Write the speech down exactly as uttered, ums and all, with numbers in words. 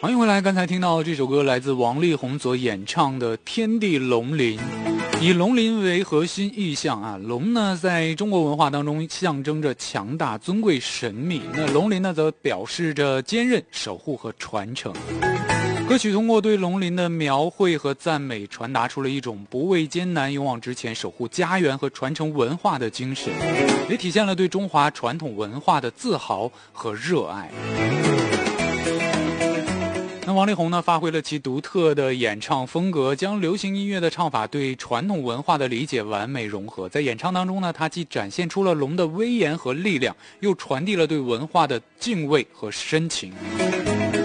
欢迎回来，刚才听到这首歌来自王力宏所演唱的《天地龙鳞》，以龙鳞为核心意象啊。龙呢，在中国文化当中象征着强大、尊贵、神秘，那龙鳞呢，则表示着坚韧、守护和传承。歌曲通过对龙鳞的描绘和赞美，传达出了一种不畏艰难、勇往直前、守护家园和传承文化的精神，也体现了对中华传统文化的自豪和热爱。那王力宏呢，发挥了其独特的演唱风格，将流行音乐的唱法对传统文化的理解完美融合。在演唱当中呢，他既展现出了龙的威严和力量，又传递了对文化的敬畏和深情。